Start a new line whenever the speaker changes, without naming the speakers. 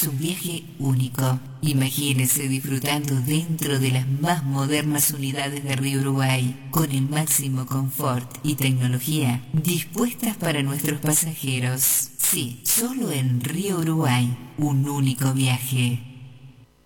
es un viaje único. Imagínese disfrutando dentro de las más modernas unidades de Río Uruguay, con el máximo confort y tecnología dispuestas para nuestros pasajeros. Sí, solo en Río Uruguay, un único viaje.